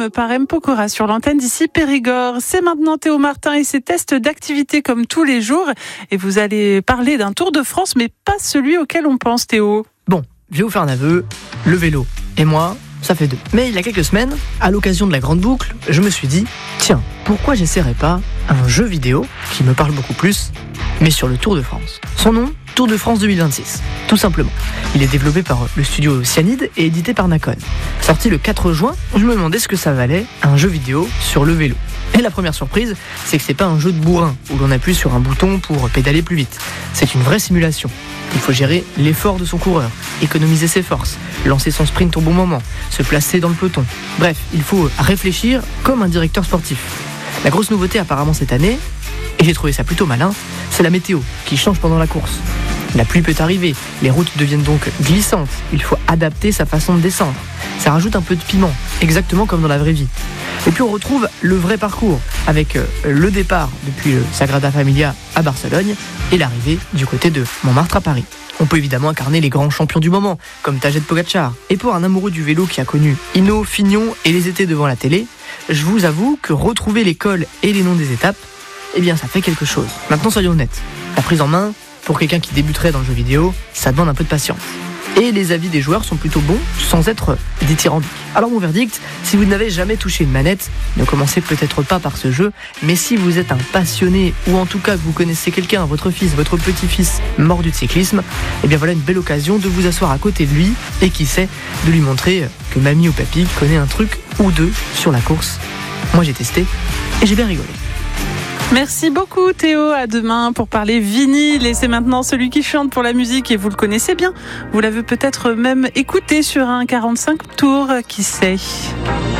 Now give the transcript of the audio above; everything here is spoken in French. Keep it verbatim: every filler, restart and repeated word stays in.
Rome par M. Pokora sur l'antenne d'ici Périgord. C'est maintenant Théo Martin et ses tests d'activité comme tous les jours. Et vous allez parler d'un Tour de France, mais pas celui auquel on pense, Théo. Bon, je vais vous faire un aveu, le vélo et moi, ça fait deux. Mais il y a quelques semaines, à l'occasion de la grande boucle, je me suis dit, tiens, pourquoi j'essaierais pas un jeu vidéo qui me parle beaucoup plus, mais sur le Tour de France. Son nom, Tour de France deux mille vingt-six, tout simplement. Il est développé par le studio Cyanide et édité par Nacon. Sorti le quatre juin, je me demandais ce que ça valait, un jeu vidéo sur le vélo. Et la première surprise, c'est que c'est pas un jeu de bourrin où l'on appuie sur un bouton pour pédaler plus vite. C'est une vraie simulation. Il faut gérer l'effort de son coureur, économiser ses forces, lancer son sprint au bon moment, se placer dans le peloton. Bref, il faut réfléchir comme un directeur sportif. La grosse nouveauté apparemment cette année, et j'ai trouvé ça plutôt malin, c'est la météo qui change pendant la course. La pluie peut arriver, les routes deviennent donc glissantes, il faut adapter sa façon de descendre. Ça rajoute un peu de piment, exactement comme dans la vraie vie. Et puis on retrouve le vrai parcours, avec le départ depuis le Sagrada Familia à Barcelone et l'arrivée du côté de Montmartre à Paris. On peut évidemment incarner les grands champions du moment, comme Tadej Pogacar. Et pour un amoureux du vélo qui a connu Hinault, Fignon et les étés devant la télé, je vous avoue que retrouver les cols et les noms des étapes, eh bien ça fait quelque chose. Maintenant soyons honnêtes, la prise en main, pour quelqu'un qui débuterait dans le jeu vidéo, ça demande un peu de patience. Et les avis des joueurs sont plutôt bons, sans être dithyrambiques. Alors mon verdict, si vous n'avez jamais touché une manette, ne commencez peut-être pas par ce jeu, mais si vous êtes un passionné, ou en tout cas que vous connaissez quelqu'un, votre fils, votre petit-fils, mordu de cyclisme, eh bien voilà une belle occasion de vous asseoir à côté de lui, et qui sait, de lui montrer que mamie ou papy connaît un truc ou deux sur la course. Moi j'ai testé, et j'ai bien rigolé. Merci beaucoup Théo, à demain pour parler vinyle. Et c'est maintenant celui qui chante pour la musique et vous le connaissez bien. Vous l'avez peut-être même écouté sur un quarante-cinq tours, qui sait.